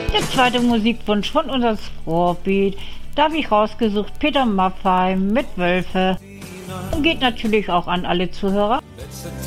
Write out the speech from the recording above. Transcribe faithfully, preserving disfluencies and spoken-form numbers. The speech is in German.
Der zweite Musikwunsch von unserem Vorbeat, da habe ich rausgesucht Peter Maffay mit Wölfe. Und geht natürlich auch an alle Zuhörer.